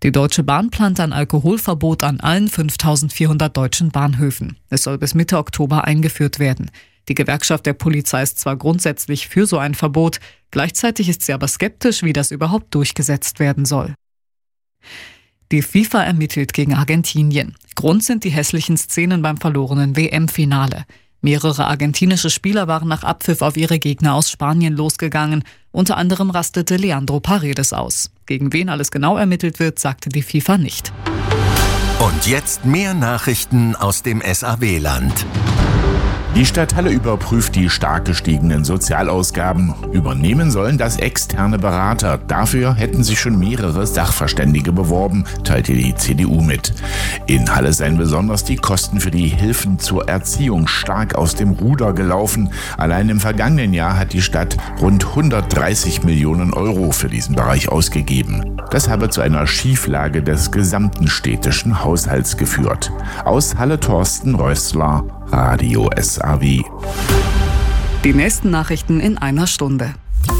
Die Deutsche Bahn plant ein Alkoholverbot an allen 5.400 deutschen Bahnhöfen. Es soll bis Mitte Oktober eingeführt werden. Die Gewerkschaft der Polizei ist zwar grundsätzlich für so ein Verbot, gleichzeitig ist sie aber skeptisch, wie das überhaupt durchgesetzt werden soll. Die FIFA ermittelt gegen Argentinien. Grund sind die hässlichen Szenen beim verlorenen WM-Finale. Mehrere argentinische Spieler waren nach Abpfiff auf ihre Gegner aus Spanien losgegangen. Unter anderem rastete Leandro Paredes aus. Gegen wen alles genau ermittelt wird, sagte die FIFA nicht. Und jetzt mehr Nachrichten aus dem SAW-Land. Die Stadt Halle überprüft die stark gestiegenen Sozialausgaben. Übernehmen sollen das externe Berater. Dafür hätten sich schon mehrere Sachverständige beworben, teilte die CDU mit. In Halle seien besonders die Kosten für die Hilfen zur Erziehung stark aus dem Ruder gelaufen. Allein im vergangenen Jahr hat die Stadt rund 130 Millionen Euro für diesen Bereich ausgegeben. Das habe zu einer Schieflage des gesamten städtischen Haushalts geführt. Aus Halle Thorsten Rössler, Radio SAW. Die nächsten Nachrichten in einer Stunde.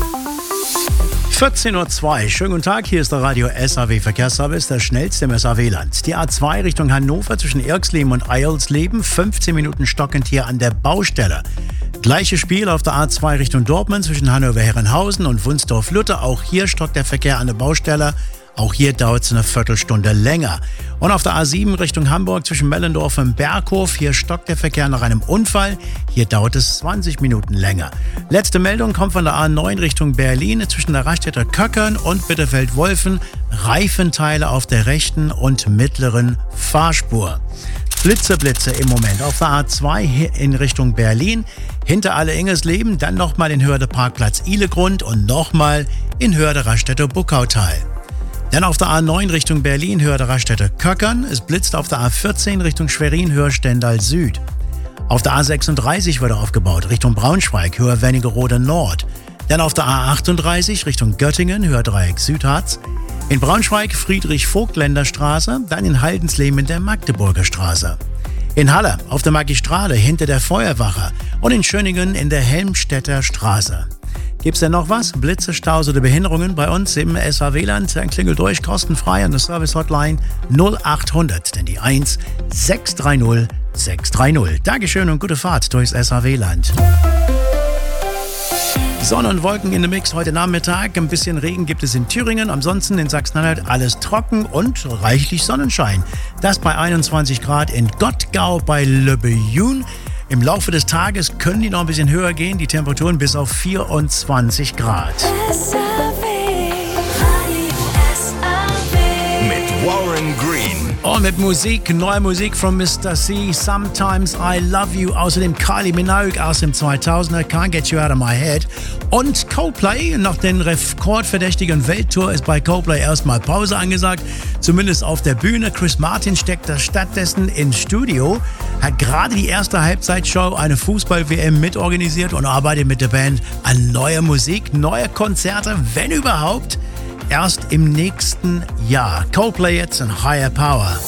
14:02 Uhr. Schönen guten Tag, hier ist der Radio SAW Verkehrsservice, der schnellste im SAW-Land. Die A2 Richtung Hannover zwischen Irxleben und Eilsleben, 15 Minuten stockend hier an der Baustelle. Gleiches Spiel auf der A2 Richtung Dortmund zwischen Hannover-Herrenhausen und Wunsdorf-Lütte. Auch hier stockt der Verkehr an der Baustelle. Auch hier dauert es eine Viertelstunde länger. Und auf der A7 Richtung Hamburg zwischen Mellendorf und Berghof, hier stockt der Verkehr nach einem Unfall. Hier dauert es 20 Minuten länger. Letzte Meldung kommt von der A9 Richtung Berlin zwischen der Raststätter Köckern und Bitterfeld-Wolfen. Reifenteile auf der rechten und mittleren Fahrspur. Blitze im Moment auf der A2 in Richtung Berlin. Hinter Alle-Ingesleben, dann nochmal in Hörde Parkplatz Ihlegrund und nochmal in Hörde Raststätter Buckautal. Dann auf der A9 Richtung Berlin, Hörde Raststätter Köckern. Es blitzt auf der A14 Richtung Schwerin, Höhe Stendal Süd. Auf der A36 wird aufgebaut, Richtung Braunschweig, Höhe Wernigerode Nord. Dann auf der A38 Richtung Göttingen, Höhe Dreieck Südharz. In Braunschweig Friedrich-Vogtländer Straße, dann in Haldensleben in der Magdeburger Straße. In Halle auf der Magistrale hinter der Feuerwache und in Schöningen in der Helmstedter Straße. Gibt's denn noch was? Blitze, Staus oder Behinderungen bei uns im SAW-Land? Dann klingelt durch, kostenfrei an der Service-Hotline 0800, denn die 1 630 630. Dankeschön und gute Fahrt durchs SAW-Land. Sonne und Wolken in dem Mix heute Nachmittag. Ein bisschen Regen gibt es in Thüringen. Ansonsten in Sachsen-Anhalt alles trocken und reichlich Sonnenschein. Das bei 21 Grad in Gottgau bei Löbejun. Im Laufe des Tages können die noch ein bisschen höher gehen, die Temperaturen bis auf 24 Grad. Mit Warren Green. Und mit Musik, neue Musik von Mr. C, Sometimes I Love You, außerdem Kylie Minogue aus dem 2000er, Can't Get You Out of My Head. Und Coldplay, nach den rekordverdächtigen Welttour ist bei Coldplay erstmal Pause angesagt, zumindest auf der Bühne. Chris Martin steckt da stattdessen ins Studio, hat gerade die erste Halbzeitshow, eine Fußball-WM mitorganisiert und arbeitet mit der Band an neuer Musik, neue Konzerte, wenn überhaupt, erst im nächsten Jahr. Coldplay jetzt in Higher Power.